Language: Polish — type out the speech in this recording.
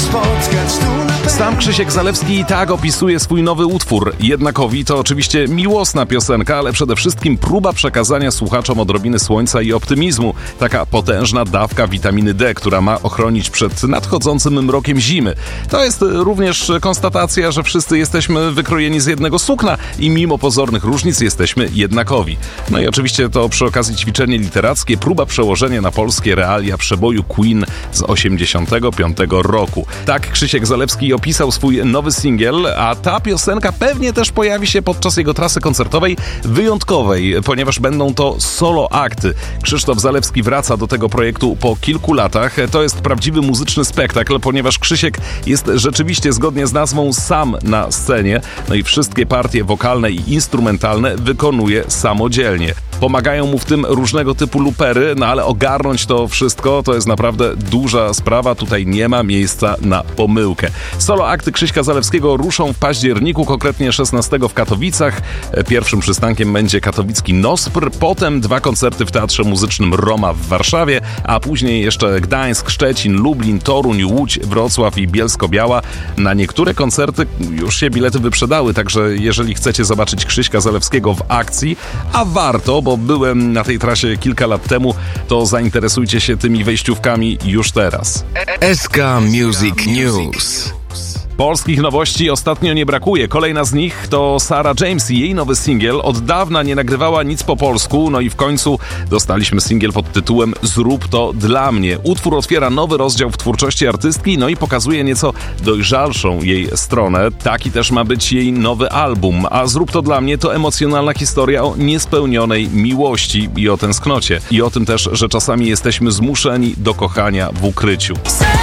spotkać tu na pewno. Sam Krzysiek Zalewski tak opisuje swój nowy utwór. Jednakowi to oczywiście miłosna piosenka, ale przede wszystkim próba przekazania słuchaczom odrobiny słońca i optymizmu. Taka potężna dawka witaminy D, która ma ochronić przed nadchodzącym mrokiem zimy. To jest również konstatacja, że wszyscy jesteśmy wykrojeni z jednego sukna i mimo pozornych różnic jesteśmy jednakowi. No i oczywiście to przy okazji ćwiczenie literackie, próba przełożenia na polskie realia przeboju Queen z 85 roku. Tak Krzysiek Zalewski opisał swój nowy singiel, a ta piosenka pewnie też pojawi się podczas jego trasy koncertowej wyjątkowej, ponieważ będą to solo akty. Krzysztof Zalewski wraca do tego projektu po kilku latach. To jest prawdziwy muzyczny spektakl, ponieważ Krzysiek jest rzeczywiście zgodnie z nazwą sam na scenie, no i wszystkie partie wokalne i instrumentalne wykonuje samodzielnie. Pomagają mu w tym różnego typu lupery, no ale ogarnąć to wszystko to jest naprawdę duża sprawa, tutaj nie ma miejsca na pomyłkę. Solo akty Krzyśka Zalewskiego ruszą w październiku, konkretnie 16 w Katowicach. Pierwszym przystankiem będzie katowicki Nospr, potem 2 koncerty w Teatrze Muzycznym Roma w Warszawie, a później jeszcze Gdańsk, Szczecin, Lublin, Toruń, Łódź, Wrocław i Bielsko-Biała. Na niektóre koncerty już się bilety wyprzedały, także jeżeli chcecie zobaczyć Krzyśka Zalewskiego w akcji, a warto, bo byłem na tej trasie kilka lat temu, to zainteresujcie się tymi wejściówkami już teraz. SK Music News. Polskich nowości ostatnio nie brakuje. Kolejna z nich to Sarah James i jej nowy singiel. Od dawna nie nagrywała nic po polsku, no i w końcu dostaliśmy singiel pod tytułem Zrób to dla mnie. Utwór otwiera nowy rozdział w twórczości artystki, no i pokazuje nieco dojrzalszą jej stronę. Taki też ma być jej nowy album, a Zrób to dla mnie to emocjonalna historia o niespełnionej miłości i o tęsknocie. I o tym też, że czasami jesteśmy zmuszeni do kochania w ukryciu.